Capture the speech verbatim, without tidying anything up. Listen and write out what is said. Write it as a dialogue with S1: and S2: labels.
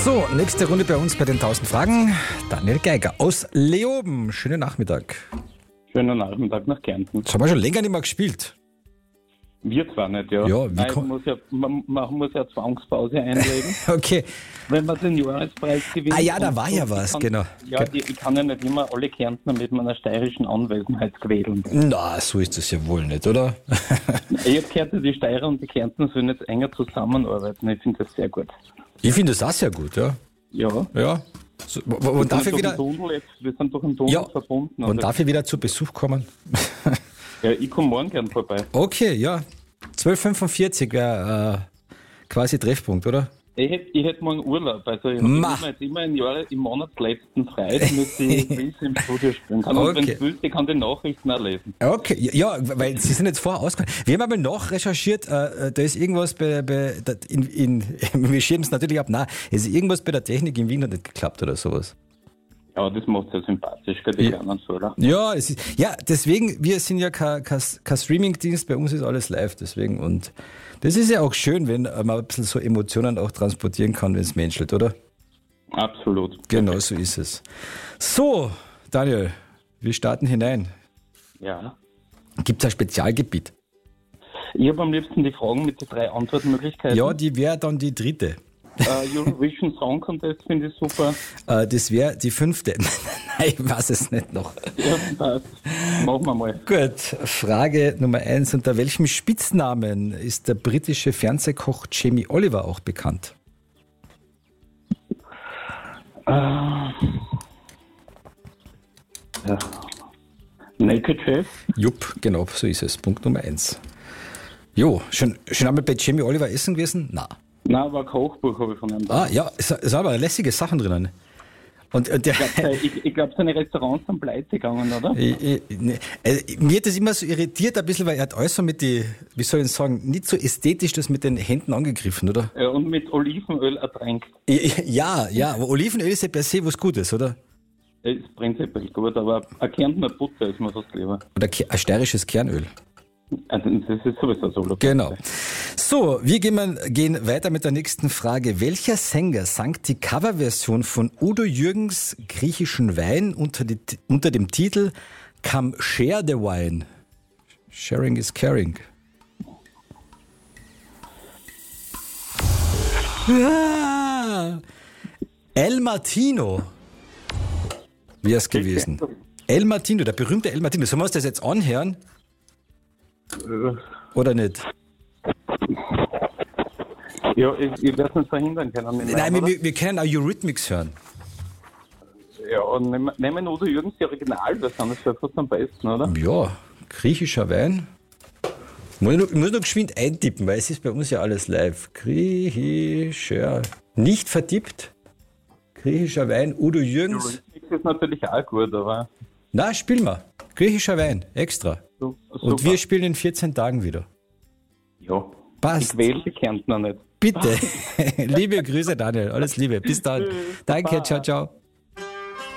S1: So, nächste Runde bei uns bei den tausend Fragen. Daniel Geiger aus Leoben. Schönen Nachmittag.
S2: Schönen Nachmittag nach Kärnten.
S1: Das haben wir schon länger nicht mehr gespielt.
S2: Wir zwar nicht, ja.
S1: Ja, wie
S2: Nein,
S1: ko-
S2: man, muss ja man, man muss ja Zwangspause einlegen,
S1: Okay.
S2: wenn man den Jahrespreis gewinnt.
S1: Ah ja, da
S2: Und
S1: war
S2: so,
S1: ja
S2: ich
S1: was,
S2: kann,
S1: genau.
S2: Ja, ich, ich kann ja nicht immer alle Kärntner mit meiner steirischen Anwesenheit quälen.
S1: Na, so ist das ja wohl nicht, oder?
S2: Ich habe gehört, die Steirer und die Kärntner sollen jetzt enger zusammenarbeiten. Ich finde das sehr gut.
S1: Ich finde das auch sehr gut, ja.
S2: Ja.
S1: Ja. So, w- w- und darf ich
S2: wir, sind
S1: wieder,
S2: doch im Tunnel jetzt, wir sind doch im Tunnel
S1: Ja.
S2: verbunden.
S1: und
S2: Also,
S1: darf ich wieder zu Besuch kommen?
S2: ja, ich komme morgen gern vorbei.
S1: Okay, ja. zwölf Uhr fünfundvierzig wäre äh, quasi Treffpunkt, oder?
S2: Ich hätte ich hätt morgen Urlaub. Also ich
S1: Ma.
S2: habe jetzt immer im Jahr im Monatsletzten frei, damit ich Quiz im Studio spielen kann. Und wenn
S1: Okay.
S2: du willst, ich kann die Nachrichten auch lesen.
S1: Okay, ja, weil Sie sind jetzt vorher ausgegangen. Wir haben einmal nachrecherchiert, äh, da ist irgendwas bei, bei da- in, in, wir schirmen es natürlich ab, nein, es ist irgendwas bei der Technik in Wien hat nicht geklappt oder sowas.
S2: Ja, das macht es ja sympathisch, gell, die
S1: Ja.
S2: kleinen Solar.
S1: Ja, es ist, ja, deswegen, wir sind ja kein, kein, kein Streaming-Dienst, bei uns ist alles live, deswegen, und das ist ja auch schön, wenn man ein bisschen so Emotionen auch transportieren kann, wenn es menschelt, oder?
S2: Absolut.
S1: Genau, so ist es. So, Daniel, wir starten hinein.
S2: Ja.
S1: Gibt es ein Spezialgebiet?
S2: Ich habe am liebsten die Fragen mit den drei Antwortmöglichkeiten.
S1: Ja, die wäre dann die dritte.
S2: Äh, Eurovision Song Contest finde ich super.
S1: Äh, das wäre die fünfte. Nein, ich weiß es nicht noch.
S2: Ja, passt. Machen wir mal.
S1: Gut, Frage Nummer eins. Unter welchem Spitznamen ist der britische Fernsehkoch Jamie Oliver auch bekannt?
S2: Äh, ja. Naked Chef.
S1: Jupp, genau, so ist es. Punkt Nummer eins. Jo, schon, schon einmal bei Jamie Oliver essen gewesen? Na.
S2: Nein, aber ein Kochbuch habe ich von ihm da.
S1: Ah, ja, es es sind aber lässige Sachen drinnen. Und, und der,
S2: Ich, ich glaube, seine Restaurants sind pleite gegangen, oder?
S1: Ich, ich, ne, also, mir hat das immer so irritiert ein bisschen, weil er hat alles so mit die, wie soll ich sagen, nicht so ästhetisch das mit den Händen angegriffen, oder?
S2: Ja, und mit Olivenöl ertränkt.
S1: Ja, ja, aber Olivenöl ist ja per se was Gutes, oder?
S2: Ist prinzipiell gut, aber ein Kärntner Butter ist mir fast lieber.
S1: Oder Ke- ein steirisches Kernöl.
S2: Also, das ist sowieso so. Logisch.
S1: Genau. So, wir gehen, mal, gehen weiter mit der nächsten Frage. Welcher Sänger sang die Coverversion von Udo Jürgens griechischen Wein unter, die, unter dem Titel Come Share the Wine? Sharing is caring. Ah, El Martino. Wie es gewesen? El Martino, der berühmte El Martino. Sollen wir uns das jetzt anhören?
S2: Äh,
S1: Oder nicht?
S2: Ja, ich, ich werde es nicht verhindern können. mit
S1: Nein,
S2: meinem,
S1: wir, wir können auch Eurythmics hören.
S2: oder? Ja, und nehmen, nehmen Udo Jürgens die Originalversion, das wäre fast am besten, oder?
S1: Ja, griechischer Wein. Muss ich, noch, ich muss noch geschwind eintippen, weil es ist bei uns ja alles live. Griechischer. Nicht vertippt. Griechischer Wein, Udo Jürgens.
S2: Eurythmics ist natürlich auch gut, aber
S1: Na, spielen wir. Griechischer Wein, extra.
S2: so,
S1: Und
S2: super.
S1: wir spielen in vierzehn Tagen wieder.
S2: Ja,
S1: Passt.
S2: ich wähle die Kärntner nicht.
S1: Bitte. Liebe Grüße, Daniel. Alles Liebe. Bis dann.
S2: Tschüss.
S1: Danke,
S2: Baba.
S1: ciao, ciao.